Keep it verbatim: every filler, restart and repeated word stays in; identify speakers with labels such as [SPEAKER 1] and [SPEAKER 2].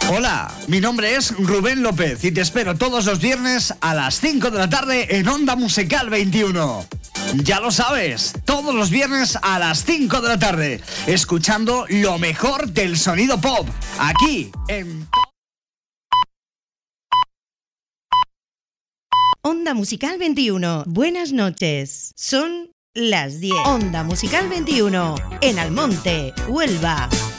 [SPEAKER 1] Hola, mi nombre es Rubén López y te espero todos los viernes a las cinco de la tarde en Onda Musical veintiuno. Ya lo sabes, todos los viernes a las cinco de la tarde, escuchando lo mejor del sonido pop, aquí en
[SPEAKER 2] Onda Musical veintiuno. Buenas noches. Son las diez. Onda Musical veintiuno, en Almonte, Huelva.